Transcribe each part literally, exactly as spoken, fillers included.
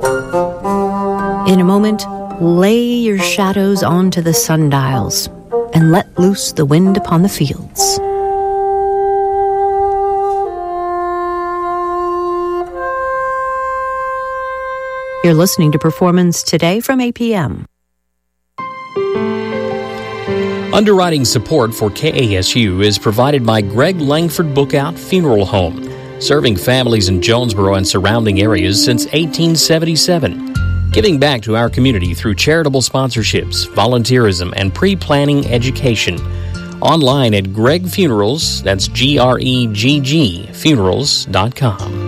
In a moment, lay your shadows onto the sundials and let loose the wind upon the fields. You're listening to Performance Today from A P M. Underwriting support for K A S U is provided by Greg Langford Bookout Funeral Home, serving families in Jonesboro and surrounding areas since eighteen seventy-seven. Giving back to our community through charitable sponsorships, volunteerism, and pre-planning education. Online at Greg Funerals, that's G R E G G, funerals dot com.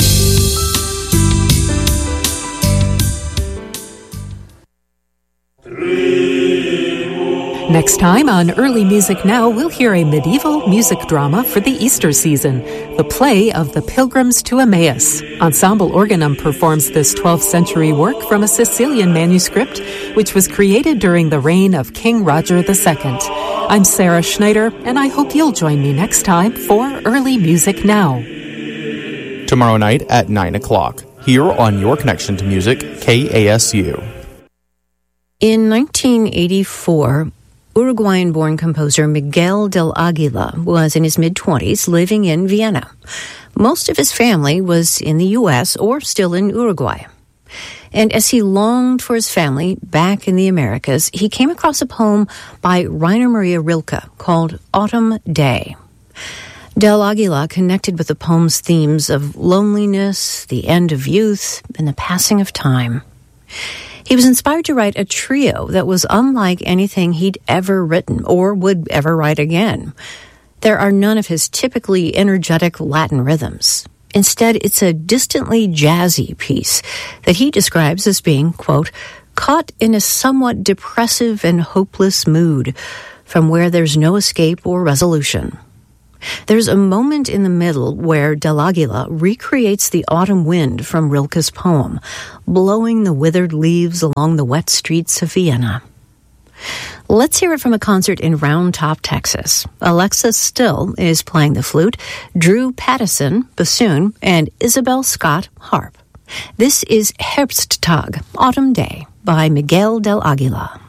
Next time on Early Music Now, we'll hear a medieval music drama for the Easter season, the play of The Pilgrims to Emmaus. Ensemble Organum performs this twelfth century work from a Sicilian manuscript, which was created during the reign of King Roger the Second. I'm Sarah Schneider, and I hope you'll join me next time for Early Music Now. Tomorrow night at nine o'clock, here on Your Connection to Music, K A S U. In nineteen eighty-four, Uruguayan-born composer Miguel del Aguila was in his mid-twenties living in Vienna. Most of his family was in the U S or still in Uruguay. And as he longed for his family back in the Americas, he came across a poem by Rainer Maria Rilke called Autumn Day. Del Aguila connected with the poem's themes of loneliness, the end of youth, and the passing of time. He was inspired to write a trio that was unlike anything he'd ever written or would ever write again. There are none of his typically energetic Latin rhythms. Instead, it's a distantly jazzy piece that he describes as being, quote, caught in a somewhat depressive and hopeless mood from where there's no escape or resolution. There's a moment in the middle where Del Aguila recreates the autumn wind from Rilke's poem, blowing the withered leaves along the wet streets of Vienna. Let's hear it from a concert in Round Top, Texas. Alexa Still is playing the flute, Drew Pattison, bassoon, and Isabel Scott, harp. This is Herbsttag, Autumn Day, by Miguel Del Aguila.